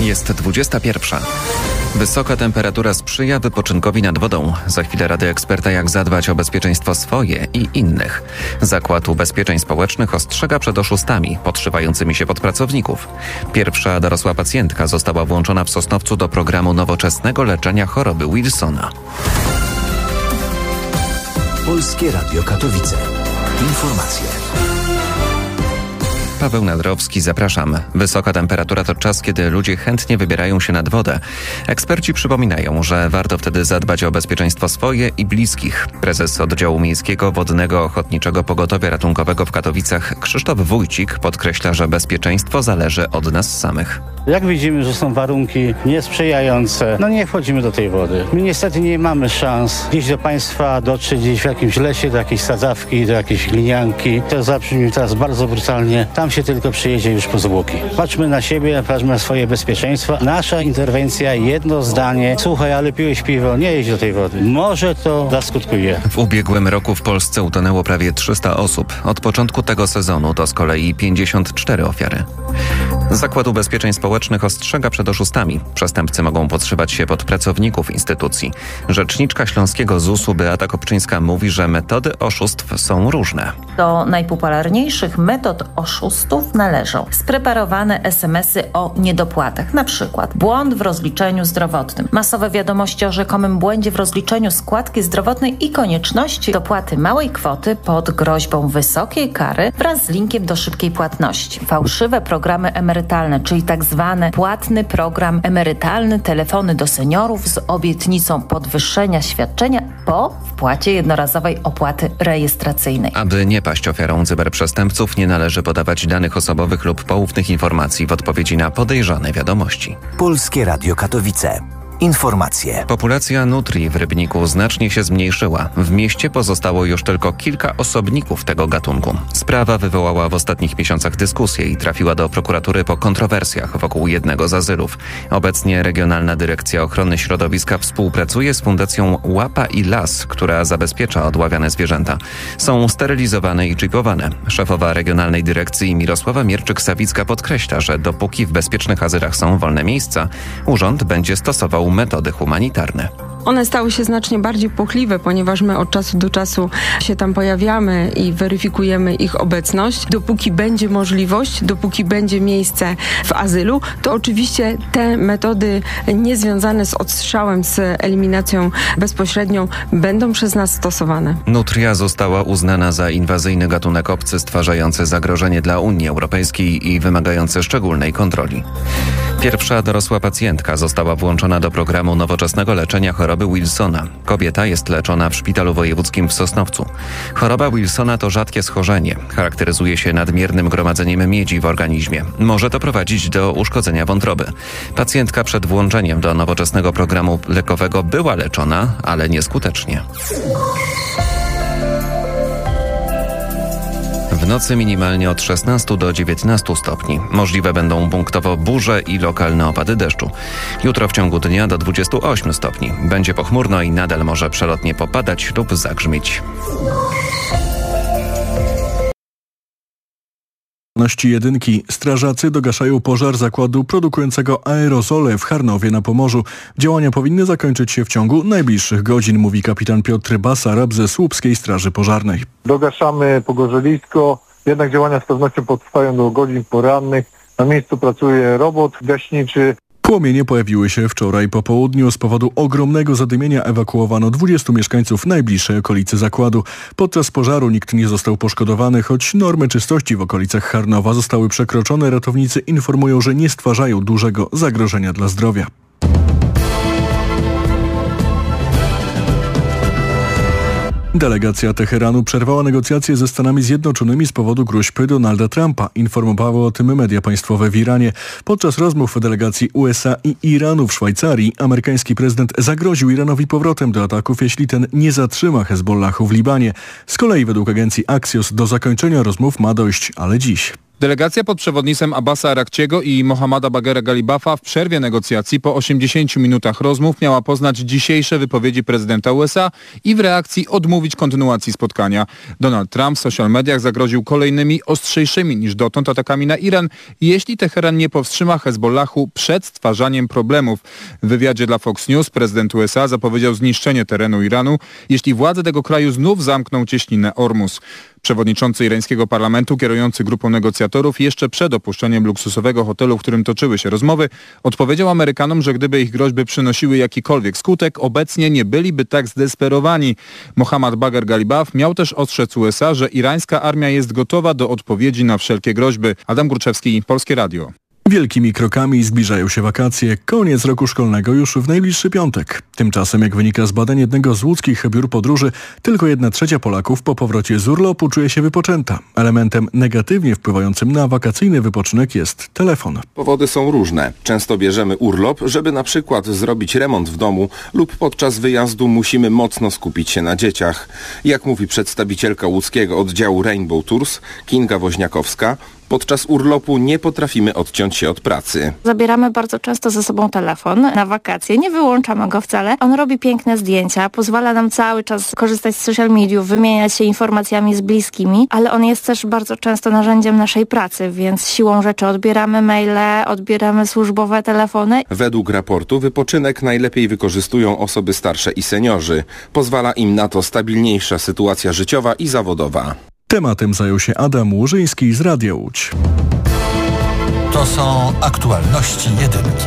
Jest 21. Wysoka temperatura sprzyja wypoczynkowi nad wodą. Za chwilę rady eksperta, jak zadbać o bezpieczeństwo swoje i innych. Zakład Ubezpieczeń Społecznych ostrzega przed oszustami podszywającymi się pod pracowników. Pierwsza dorosła pacjentka została włączona w Sosnowcu do programu nowoczesnego leczenia choroby Wilsona. Polskie Radio Katowice. Informacje. Paweł Nadrowski, zapraszam. Wysoka temperatura to czas, kiedy ludzie chętnie wybierają się nad wodę. Eksperci przypominają, że warto wtedy zadbać o bezpieczeństwo swoje i bliskich. Prezes Oddziału Miejskiego Wodnego Ochotniczego Pogotowia Ratunkowego w Katowicach Krzysztof Wójcik podkreśla, że bezpieczeństwo zależy od nas samych. Jak widzimy, że są warunki niesprzyjające, nie wchodzimy do tej wody. My niestety nie mamy szans gdzieś do państwa dotrzeć, gdzieś w jakimś lesie, do jakiejś sadzawki, do jakiejś glinianki. To zabrzmi teraz bardzo brutalnie. Tam się tylko przyjedzie już po zwłoki. Patrzmy na siebie, patrzmy na swoje bezpieczeństwo. Nasza interwencja, jedno zdanie. Słuchaj, ale piłeś piwo, nie jedź do tej wody. Może to zaskutkuje. W ubiegłym roku w Polsce utonęło prawie 300 osób. Od początku tego sezonu to z kolei 54 ofiary. Zakład Ubezpieczeń Społecznych ostrzega przed oszustami. Przestępcy mogą podszywać się pod pracowników instytucji. Rzeczniczka Śląskiego ZUS-u Beata Kopczyńska mówi, że metody oszustw są różne. Do najpopularniejszych metod oszustów należą spreparowane SMS-y o niedopłatach, na przykład błąd w rozliczeniu zdrowotnym, masowe wiadomości o rzekomym błędzie w rozliczeniu składki zdrowotnej i konieczności dopłaty małej kwoty pod groźbą wysokiej kary wraz z linkiem do szybkiej płatności, fałszywe programy emerytalne, czyli tak zwany płatny program emerytalny, telefony do seniorów z obietnicą podwyższenia świadczenia po wpłacie jednorazowej opłaty rejestracyjnej. Aby nie paść ofiarą cyberprzestępców, nie należy podawać danych osobowych lub poufnych informacji w odpowiedzi na podejrzane wiadomości. Polskie Radio Katowice. Informacje. Populacja nutrii w Rybniku znacznie się zmniejszyła. W mieście pozostało już tylko kilka osobników tego gatunku. Sprawa wywołała w ostatnich miesiącach dyskusję i trafiła do prokuratury po kontrowersjach wokół jednego z azylów. Obecnie Regionalna Dyrekcja Ochrony Środowiska współpracuje z Fundacją Łapa i Las, która zabezpiecza odławiane zwierzęta. Są sterylizowane i czipowane. Szefowa Regionalnej Dyrekcji Mirosława Mierczyk-Sawicka podkreśla, że dopóki w bezpiecznych azylach są wolne miejsca, urząd będzie stosował metody humanitarne. One stały się znacznie bardziej płochliwe, ponieważ my od czasu do czasu się tam pojawiamy i weryfikujemy ich obecność. Dopóki będzie możliwość, dopóki będzie miejsce w azylu, to oczywiście te metody niezwiązane z odstrzałem, z eliminacją bezpośrednią będą przez nas stosowane. Nutria została uznana za inwazyjny gatunek obcy stwarzający zagrożenie dla Unii Europejskiej i wymagający szczególnej kontroli. Pierwsza dorosła pacjentka została włączona do programu nowoczesnego leczenia choroby Wilsona. Kobieta jest leczona w Szpitalu Wojewódzkim w Sosnowcu. Choroba Wilsona to rzadkie schorzenie. Charakteryzuje się nadmiernym gromadzeniem miedzi w organizmie. Może to prowadzić do uszkodzenia wątroby. Pacjentka przed włączeniem do nowoczesnego programu lekowego była leczona, ale nieskutecznie. W nocy minimalnie od 16 do 19 stopni. Możliwe będą punktowo burze i lokalne opady deszczu. Jutro w ciągu dnia do 28 stopni. Będzie pochmurno i nadal może przelotnie popadać lub zagrzmieć. Jedynki. Strażacy dogaszają pożar zakładu produkującego aerozole w Charnowie na Pomorzu. Działania powinny zakończyć się w ciągu najbliższych godzin, mówi kapitan Piotr Basarab ze Słupskiej Straży Pożarnej. Dogaszamy pogorzelisko, jednak działania z pewnością potrwają do godzin porannych. Na miejscu pracuje robot gaśniczy. Płomienie pojawiły się wczoraj po południu. Z powodu ogromnego zadymienia ewakuowano 20 mieszkańców najbliższej okolicy zakładu. Podczas pożaru nikt nie został poszkodowany, choć normy czystości w okolicach Charnowa zostały przekroczone. Ratownicy informują, że nie stwarzają dużego zagrożenia dla zdrowia. Delegacja Teheranu przerwała negocjacje ze Stanami Zjednoczonymi z powodu gróźb Donalda Trumpa. Informowały o tym media państwowe w Iranie. Podczas rozmów delegacji USA i Iranu w Szwajcarii amerykański prezydent zagroził Iranowi powrotem do ataków, jeśli ten nie zatrzyma Hezbollahu w Libanie. Z kolei według agencji Axios do zakończenia rozmów ma dojść, ale dziś. Delegacja pod przewodnictwem Abbasa Arakciego i Mohammada Baghera Galibafa w przerwie negocjacji po 80 minutach rozmów miała poznać dzisiejsze wypowiedzi prezydenta USA i w reakcji odmówić kontynuacji spotkania. Donald Trump w social mediach zagroził kolejnymi ostrzejszymi niż dotąd atakami na Iran, jeśli Teheran nie powstrzyma Hezbollahu przed stwarzaniem problemów. W wywiadzie dla Fox News prezydent USA zapowiedział zniszczenie terenu Iranu, jeśli władze tego kraju znów zamkną cieśninę Ormus. Przewodniczący irańskiego parlamentu, kierujący grupą negocjatorów jeszcze przed opuszczeniem luksusowego hotelu, w którym toczyły się rozmowy, odpowiedział Amerykanom, że gdyby ich groźby przynosiły jakikolwiek skutek, obecnie nie byliby tak zdesperowani. Mohammad Bagher Galibaf miał też ostrzec USA, że irańska armia jest gotowa do odpowiedzi na wszelkie groźby. Adam Górczewski, Polskie Radio. Wielkimi krokami zbliżają się wakacje. Koniec roku szkolnego już w najbliższy piątek. Tymczasem, jak wynika z badań jednego z łódzkich biur podróży, tylko 1/3 Polaków po powrocie z urlopu czuje się wypoczęta. Elementem negatywnie wpływającym na wakacyjny wypoczynek jest telefon. Powody są różne. Często bierzemy urlop, żeby na przykład zrobić remont w domu lub podczas wyjazdu musimy mocno skupić się na dzieciach. Jak mówi przedstawicielka łódzkiego oddziału Rainbow Tours, Kinga Woźniakowska, podczas urlopu nie potrafimy odciąć się od pracy. Zabieramy bardzo często ze sobą telefon na wakacje, nie wyłączamy go wcale. On robi piękne zdjęcia, pozwala nam cały czas korzystać z social mediów, wymieniać się informacjami z bliskimi, ale on jest też bardzo często narzędziem naszej pracy, więc siłą rzeczy odbieramy maile, odbieramy służbowe telefony. Według raportu wypoczynek najlepiej wykorzystują osoby starsze i seniorzy. Pozwala im na to stabilniejsza sytuacja życiowa i zawodowa. Tematem zajął się Adam Łużyński z Radia Łódź. To są aktualności jedynki.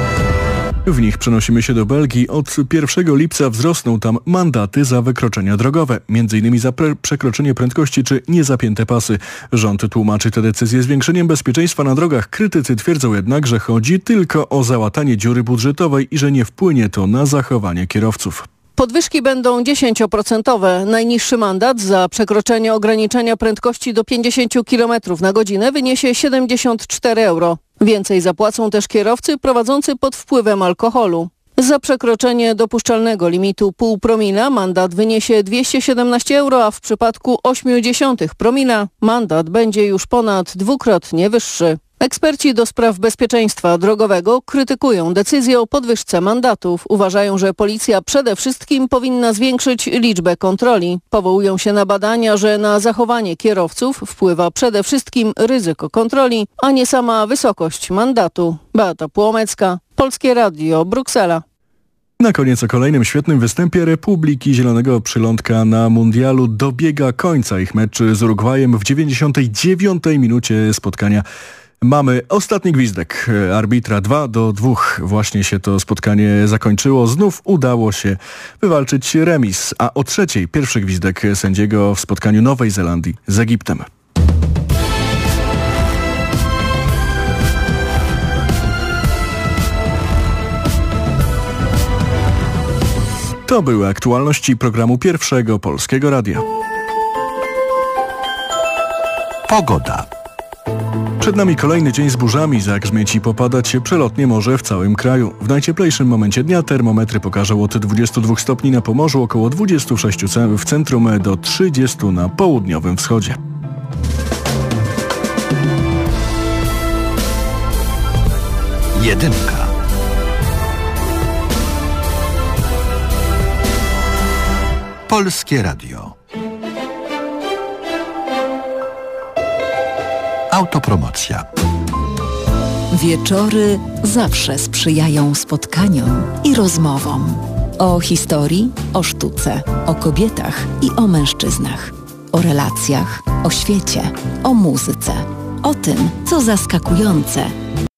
W nich przenosimy się do Belgii. Od 1 lipca wzrosną tam mandaty za wykroczenia drogowe, m.in. za przekroczenie prędkości czy niezapięte pasy. Rząd tłumaczy tę decyzję zwiększeniem bezpieczeństwa na drogach. Krytycy twierdzą jednak, że chodzi tylko o załatanie dziury budżetowej i że nie wpłynie to na zachowanie kierowców. Podwyżki będą 10%. Najniższy mandat za przekroczenie ograniczenia prędkości do 50 km na godzinę wyniesie 74 euro. Więcej zapłacą też kierowcy prowadzący pod wpływem alkoholu. Za przekroczenie dopuszczalnego limitu 0,5 promila mandat wyniesie 217 euro, a w przypadku 0,8 promila mandat będzie już ponad dwukrotnie wyższy. Eksperci do spraw bezpieczeństwa drogowego krytykują decyzję o podwyżce mandatów. Uważają, że policja przede wszystkim powinna zwiększyć liczbę kontroli. Powołują się na badania, że na zachowanie kierowców wpływa przede wszystkim ryzyko kontroli, a nie sama wysokość mandatu. Beata Płomecka, Polskie Radio, Bruksela. Na koniec o kolejnym świetnym występie Republiki Zielonego Przylądka na mundialu dobiega końca. Ich mecz z Urugwajem w 99 minucie spotkania. Mamy ostatni gwizdek arbitra 2-2. Właśnie się to spotkanie zakończyło. Znów udało się wywalczyć remis, a o trzeciej pierwszy gwizdek sędziego w spotkaniu Nowej Zelandii z Egiptem. To były aktualności programu Pierwszego Polskiego Radia. Pogoda. Przed nami kolejny dzień z burzami, zagrzmieć i popadać przelotnie może w całym kraju. W najcieplejszym momencie dnia termometry pokażą od 22 stopni na Pomorzu, około 26 w centrum do 30 na południowym wschodzie. Jedynka. Polskie Radio. Autopromocja. Wieczory zawsze sprzyjają spotkaniom i rozmowom. O historii, o sztuce, o kobietach i o mężczyznach. O relacjach, o świecie, o muzyce. O tym, co zaskakujące